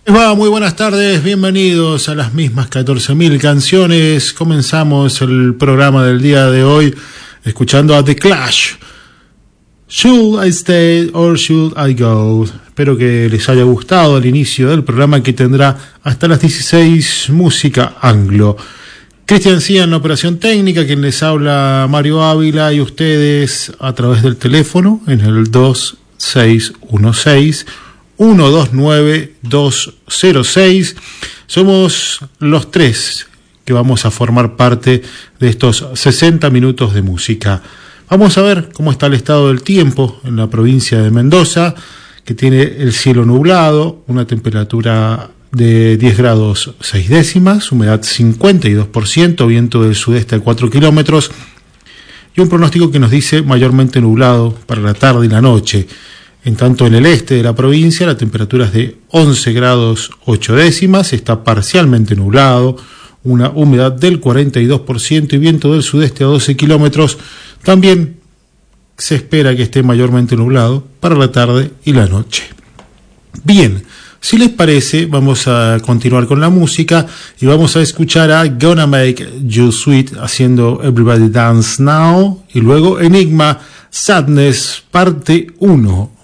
Muy buenas tardes, bienvenidos a las mismas 14.000 canciones. Comenzamos el programa del día de hoy escuchando a The Clash. Should I Stay or Should I Go? Espero que les haya gustado el inicio del programa, que tendrá hasta las 16 música anglo. Cristian Cía en la operación técnica, quien les habla Mario Ávila, y ustedes a través del teléfono en el 2616-129-206. Somos los tres que vamos a formar parte de estos 60 minutos de música. Vamos a ver cómo está el estado del tiempo en la provincia de Mendoza, que tiene el cielo nublado, una temperatura de 10 grados 6 décimas, humedad 52%, viento del sudeste a 4 kilómetros, y un pronóstico que nos dice mayormente nublado para la tarde y la noche. En tanto, en el este de la provincia la temperatura es de 11 grados 8 décimas, está parcialmente nublado, una humedad del 42% y viento del sudeste a 12 kilómetros. También se espera que esté mayormente nublado para la tarde y la noche. Bien, si les parece, vamos a continuar con la música y vamos a escuchar a Gonna Make You Sweet haciendo Everybody Dance Now, y luego Enigma, Sadness, parte 1.